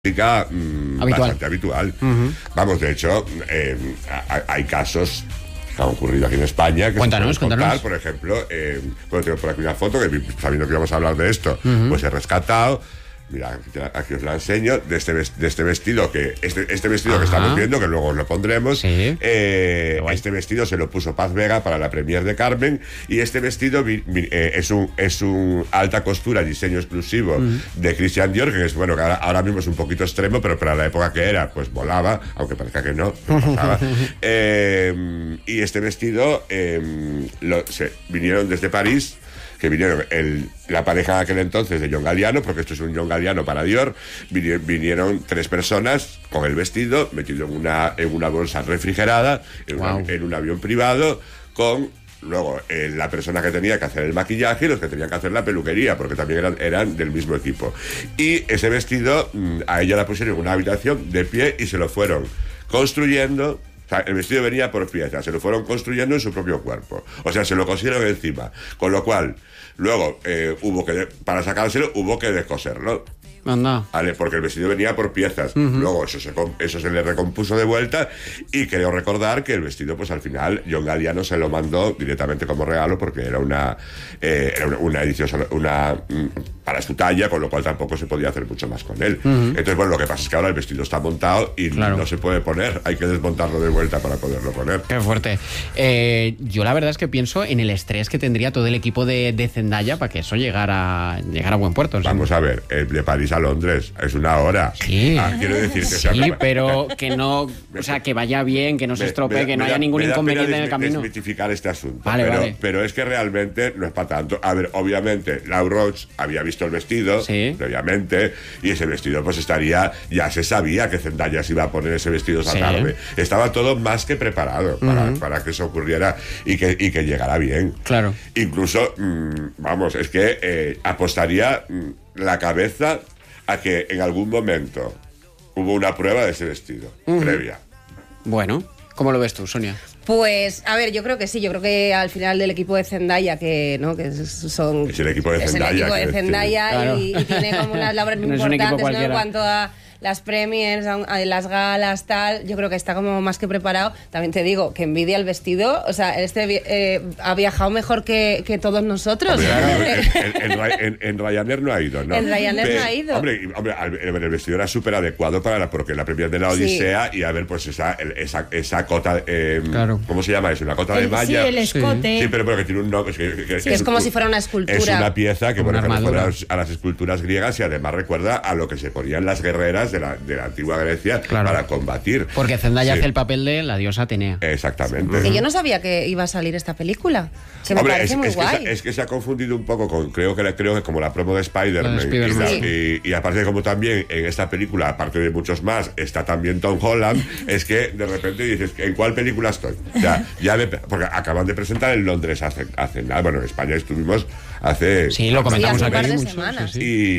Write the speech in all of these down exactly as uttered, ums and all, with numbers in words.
Mmm, bastante habitual. Uh-huh. Vamos, de hecho, eh, hay casos que han ocurrido aquí en España que cuéntanos, se pueden contar. Cuéntanos. Por ejemplo, eh, bueno, tengo por aquí una foto que, sabiendo que íbamos a hablar de esto, uh-huh. pues he rescatado. Mira, aquí os la enseño, de este, de este vestido que este, este vestido Ajá. que estamos viendo, que luego os lo pondremos. Sí. Eh, este vestido se lo puso Paz Vega para la premier de Carmen, y este vestido vi, vi, eh, es un es un alta costura, diseño exclusivo uh-huh. de Christian Dior, que es bueno, que ahora, ahora mismo es un poquito extremo, pero para la época que era, pues volaba, aunque parezca que no, no pasaba. eh, y este vestido eh, lo, se, vinieron desde París, que vinieron el, la pareja de aquel entonces de John Galliano, porque esto es un John Galliano para Dior, vinieron, vinieron tres personas con el vestido metido en una, en una bolsa refrigerada, en, wow. una, en un avión privado, con luego eh, la persona que tenía que hacer el maquillaje y los que tenían que hacer la peluquería, porque también eran, eran del mismo equipo. Y ese vestido mmm, a ella la pusieron en una habitación de pie y se lo fueron construyendo. O sea, el vestido venía por piezas, se lo fueron construyendo en su propio cuerpo. O sea, se lo cosieron encima. Con lo cual, luego, eh, hubo que, para sacárselo, hubo que descoserlo. Anda. Vale, porque el vestido venía por piezas. Uh-huh. Luego eso se, eso se le recompuso de vuelta, y creo recordar que el vestido, pues al final, John Galliano se lo mandó directamente como regalo, porque era una, eh, era una, una edición, una, para su talla, con lo cual tampoco se podía hacer mucho más con él. Uh-huh. Entonces, bueno, lo que pasa es que ahora el vestido está montado y claro. no se puede poner, hay que desmontarlo de vuelta para poderlo poner. Qué fuerte. Eh, yo la verdad es que pienso en el estrés que tendría todo el equipo de, de Zendaya para que eso llegara, llegara a buen puerto. ¿Sí? Vamos a ver, eh, de París a Londres es una hora. Sí. Ah, quiero decir que sí, sea... pero que no, o sea, que vaya bien, que no se estropee, que no haya ningún inconveniente en el camino. Desmitificar este asunto. Vale, pero, vale. pero es que realmente no es para tanto. A ver, obviamente, Lau Roach había visto el vestido, sí. previamente, y ese vestido pues estaría, ya se sabía que Zendaya se iba a poner ese vestido esa sí. tarde. Estaba todo más que preparado para, uh-huh. para que eso ocurriera y que, y que llegara bien. Claro. Incluso, mmm, vamos, es que eh, apostaría mmm, la cabeza a que en algún momento hubo una prueba de ese vestido, uh-huh. previa. Bueno, ¿cómo lo ves tú, Sonia? Pues, a ver, yo creo que sí, yo creo que al final del equipo de Zendaya, que no que son... Es el equipo de Zendaya. Es el equipo de Zendaya y, claro. y tiene como unas labores muy no importantes, ¿no? En cuanto a las premiers, a las galas, tal, yo creo que está como más que preparado. También te digo que envidia el vestido, o sea, este eh, ha viajado mejor que, que todos nosotros. Hombre, en, en, en, en Ryanair no ha ido, ¿no? En Ryanair Pero, no ha ido. Hombre, hombre, el vestido era súper adecuado para la, porque la premier de la Odisea, sí. y a ver, pues esa, esa, esa cota, eh, claro. ¿cómo se llama eso? Una cota el, de malla. Sí, el escote. Sí, pero, pero que tiene un nombre. Que, que, que sí, es, es como un, si fuera una escultura. Es una pieza que, bueno, que recuerda a las esculturas griegas y además recuerda a lo que se ponían las guerreras de la, de la antigua Grecia, claro. para combatir. Porque Zendaya sí. hace el papel de la diosa Atenea. Exactamente. Que yo no sabía que iba a salir esta película. Se me Hombre, parece es, muy es guay. Que se, es que se ha confundido un poco con, creo que, creo que como la promo de Spider-Man. Spider-Man. Y, sí. y, y aparte, como también en esta película, aparte de muchos más, está también Tom Holland, es que de repente dices, ¿en cuál película estoy? Ya, ya me, porque acaban de presentar en Londres hace, hace nada. Bueno, en España estuvimos hace... Sí, lo comentamos sí, aquí. Un par de mucho, semanas. Sí,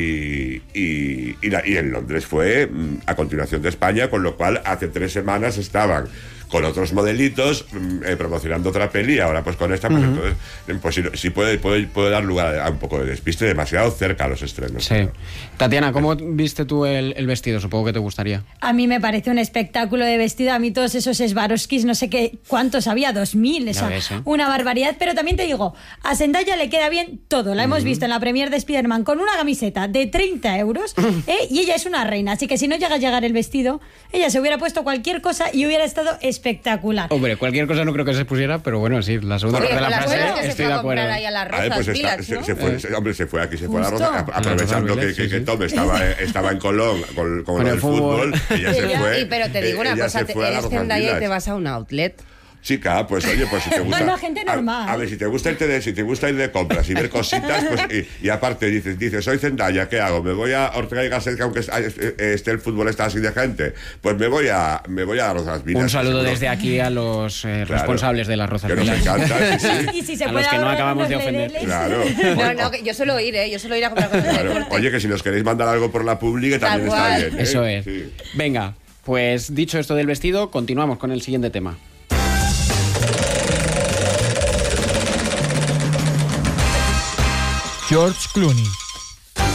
sí. Y, y, y, la, y en Londres fue a continuación de España, con lo cual hace tres semanas estaban con otros modelitos eh, promocionando otra peli, y ahora pues con esta, pues, uh-huh. entonces pues sí, sí puede, puede, puede dar lugar a un poco de despiste, demasiado cerca a los estrenos. Sí. Tatiana, ¿cómo viste tú el, el vestido? Supongo que te gustaría. A mí me parece un espectáculo de vestido, a mí todos esos Swarovskis, no sé qué, cuántos había, dos mil, esa, ves, ¿eh? Una barbaridad, pero también te digo, a Zendaya le queda bien todo, la uh-huh. hemos visto en la premier de Spider-Man con una camiseta de treinta euros, ¿eh? Y ella es una reina, así que si no llega a llegar el vestido, ella se hubiera puesto cualquier cosa y hubiera estado espectacular. Hombre, cualquier cosa no creo que se pusiera, pero bueno, sí, la segunda parte de la frase que estoy de acuerdo. Ahí a las Rosas, a ver, pues está, Village, se, ¿no? se fue, eh. se, hombre, se fue aquí, se fue Justo. a la Rosa, aprovechando que, que, que Tom estaba, estaba en Colón con, con, con el, el fútbol, fútbol ella se fue. Y, pero te digo una cosa, te, eres Zendaya y te vas a un outlet. Chica, pues oye, pues si te gusta... Bueno, gente normal. A, a ver, si te gusta irte de, si te gusta ir de compras y ver cositas, pues y, y aparte dices, dices, soy Zendaya, ¿qué hago? ¿Me voy a Ortega y Gasset, que aunque esté el fútbol está así de gente? Pues me voy a me voy a Rozas Vilas. Un saludo seguro. Desde aquí a los eh, claro, responsables de las Rozas que nos encanta, sí, sí. Y si se a los que no acabamos de ofender. Claro. No, Bueno, no, que yo suelo ir, ¿eh? Yo suelo ir a comprar cosas de claro. deporte. Oye, que si nos queréis mandar algo por la publi, también está bien, ¿eh? Eso es. Sí. Venga, pues dicho esto del vestido, continuamos con el siguiente tema. George Clooney,